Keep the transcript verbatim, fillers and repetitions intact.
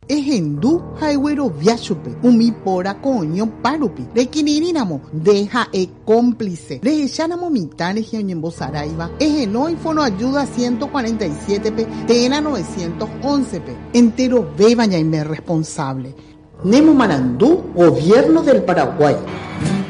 Ejendu haigüero viachupe, umi pora coño parupi. De quininamo, deja e cómplice. De echanamo mitad en Saraiva. Ejenoi fono ayuda ciento cuarenta y siete pe, tena novecientos once pe. Entero beba ya y me responsable. Nemo Marandú, Gobierno del Paraguay.